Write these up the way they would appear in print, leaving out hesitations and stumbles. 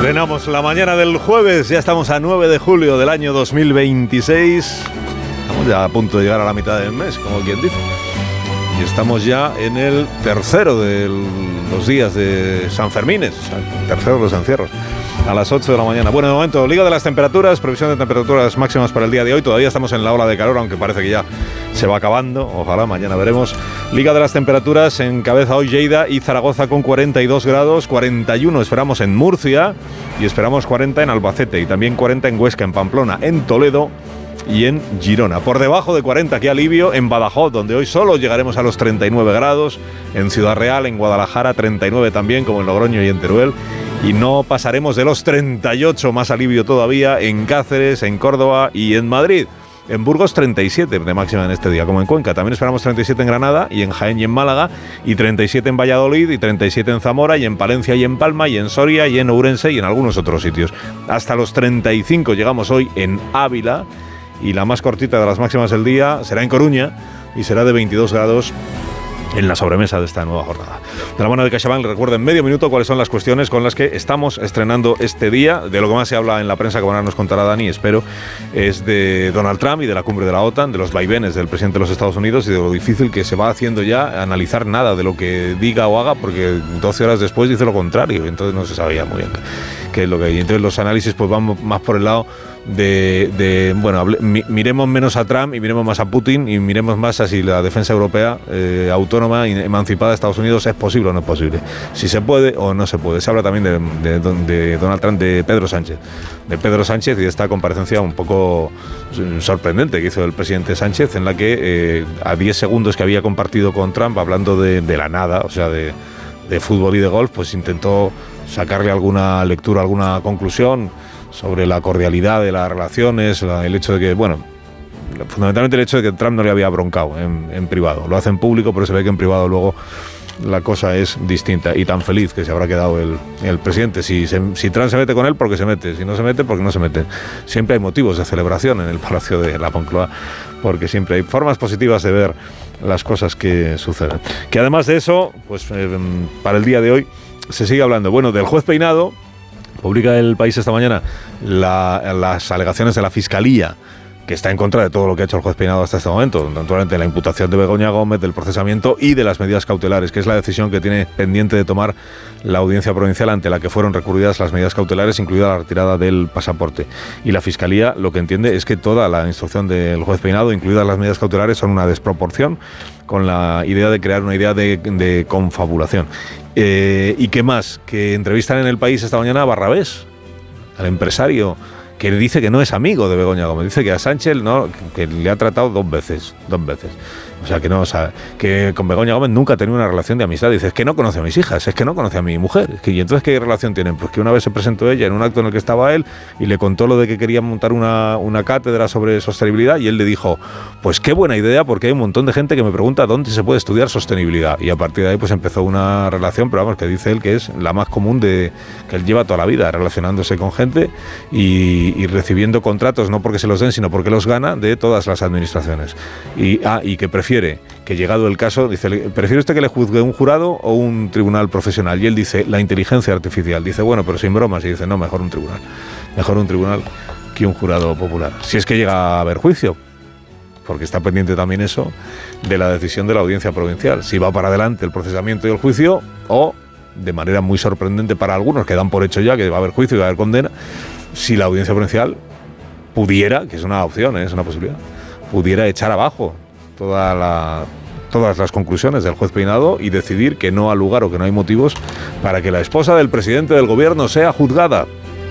Estrenamos la mañana del jueves, ya estamos a 9 de julio del año 2026. Estamos ya a punto de llegar a la mitad del mes, como quien dice. Y estamos ya en el tercero de los días de San Fermines, el tercero de los encierros, a las 8 de la mañana. Bueno, de momento, Liga de las temperaturas, previsión de temperaturas máximas para el día de hoy. Todavía estamos en la ola de calor, aunque parece que ya se va acabando. Ojalá, mañana veremos. Liga de las temperaturas, encabeza hoy Lleida y Zaragoza con 42 grados, 41 esperamos en Murcia y esperamos 40 en Albacete y también 40 en Huesca, en Pamplona, en Toledo y en Girona. Por debajo de 40, qué alivio, en Badajoz, donde hoy solo llegaremos a los 39 grados, en Ciudad Real, en Guadalajara, 39 también, como en Logroño y en Teruel, y no pasaremos de los 38, más alivio todavía, en Cáceres, en Córdoba y en Madrid. En Burgos 37 de máxima en este día, como en Cuenca. También esperamos 37 en Granada y en Jaén y en Málaga, y 37 en Valladolid y 37 en Zamora y en Palencia y en Palma y en Soria y en Ourense y en algunos otros sitios. Hasta los 35 llegamos hoy en Ávila, y la más cortita de las máximas del día será en Coruña y será de 22 grados en la sobremesa de esta nueva jornada. De la mano de CaixaBank, recuerden en medio minuto cuáles son las cuestiones con las que estamos estrenando este día. De lo que más se habla en la prensa, como ahora nos contará Dani, espero, es de Donald Trump y de la cumbre de la OTAN, de los vaivenes del presidente de los Estados Unidos y de lo difícil que se va haciendo ya analizar nada de lo que diga o haga, porque 12 horas después dice lo contrario, entonces no se sabía muy bien qué es lo que hay. Entonces los análisis pues van más por el lado bueno, miremos menos a Trump y miremos más a Putin y miremos más a si la defensa europea autónoma y emancipada de Estados Unidos es posible o no es posible, si se puede o no se puede. Se habla también de Donald Trump, de Pedro Sánchez y de esta comparecencia un poco sorprendente que hizo el presidente Sánchez, en la que a 10 segundos que había compartido con Trump, hablando de la nada, o sea, de fútbol y de golf, pues intentó sacarle alguna lectura, alguna conclusión sobre la cordialidad de las relaciones, el hecho de que, bueno, fundamentalmente el hecho de que Trump no le había broncado en privado. Lo hace en público, pero se ve que en privado luego la cosa es distinta, y tan feliz que se habrá quedado el presidente. Si Trump se mete con él, porque se mete; si no se mete, porque no se mete. Siempre hay motivos de celebración en el Palacio de la Moncloa, porque siempre hay formas positivas de ver las cosas que suceden. Que además de eso, pues para el día de hoy se sigue hablando, bueno, del juez Peinado. Publica El País esta mañana las alegaciones de la Fiscalía, que está en contra de todo lo que ha hecho el juez Peinado hasta este momento, naturalmente la imputación de Begoña Gómez, del procesamiento y de las medidas cautelares, que es la decisión que tiene pendiente de tomar la Audiencia Provincial, ante la que fueron recurridas las medidas cautelares, incluida la retirada del pasaporte. Y la Fiscalía lo que entiende es que toda la instrucción del juez Peinado, incluidas las medidas cautelares, son una desproporción con la idea de crear una idea de confabulación. ¿Y qué más? Que entrevistan en El País esta mañana a Barrabés, al empresario, que dice que no es amigo de Begoña Gómez. Dice que a Sánchez que le ha tratado dos veces. O sea, que no, o sea, que con Begoña Gómez nunca ha tenido una relación de amistad. Dice, es que no conoce a mis hijas, es que no conoce a mi mujer. ¿Y entonces qué relación tienen? Pues que una vez se presentó ella en un acto en el que estaba él y le contó lo de que quería montar una cátedra sobre sostenibilidad, y él le dijo, pues qué buena idea, porque hay un montón de gente que me pregunta dónde se puede estudiar sostenibilidad. Y a partir de ahí pues empezó una relación, pero vamos, que dice él que es la más común que él lleva toda la vida, relacionándose con gente y recibiendo contratos, no porque se los den, sino porque los gana, de todas las administraciones. Y que prefiere que, llegado el caso, dice, ¿prefiere usted que le juzgue un jurado o un tribunal profesional? Y él dice, la inteligencia artificial. Dice, bueno, pero sin bromas. Y dice, no, mejor un tribunal que un jurado popular. Si es que llega a haber juicio, porque está pendiente también eso de la decisión de la Audiencia Provincial, si va para adelante el procesamiento y el juicio, o, de manera muy sorprendente para algunos, que dan por hecho ya que va a haber juicio y va a haber condena, si la Audiencia Provincial pudiera, que es una opción, es una posibilidad, pudiera echar abajo todas las conclusiones del juez Peinado y decidir que no ha lugar o que no hay motivos para que la esposa del presidente del gobierno sea juzgada.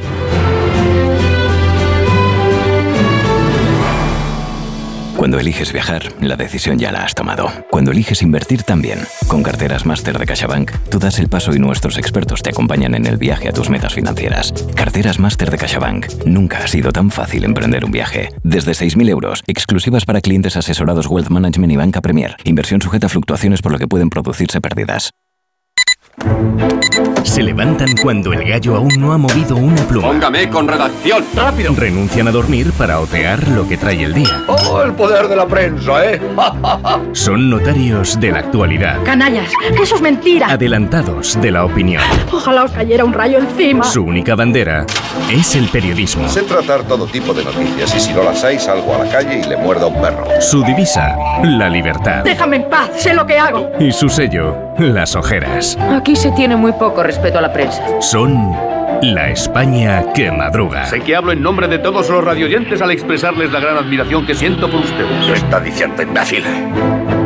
Cuando eliges viajar, la decisión ya la has tomado. Cuando eliges invertir también. Con Carteras Máster de CaixaBank, tú das el paso y nuestros expertos te acompañan en el viaje a tus metas financieras. Carteras Máster de CaixaBank. Nunca ha sido tan fácil emprender un viaje. Desde 6.000 euros, exclusivas para clientes asesorados Wealth Management y Banca Premier. Inversión sujeta a fluctuaciones, por lo que pueden producirse pérdidas. Se levantan cuando el gallo aún no ha movido una pluma. Póngame con redacción, rápido. Renuncian a dormir para otear lo que trae el día. ¡Oh, el poder de la prensa, eh! Son notarios de la actualidad. Canallas, que eso es mentira. Adelantados de la opinión. Ojalá os cayera un rayo encima. Su única bandera es el periodismo. Sé tratar todo tipo de noticias y si no las hay salgo a la calle y le muerdo a un perro. Su divisa, la libertad. Déjame en paz, sé lo que hago. Y su sello, las ojeras. Aquí se tiene muy poco respeto a la prensa. Son la España que madruga. Sé que hablo en nombre de todos los radioyentes al expresarles la gran admiración que siento por ustedes. ¿Qué está diciendo, imbécil?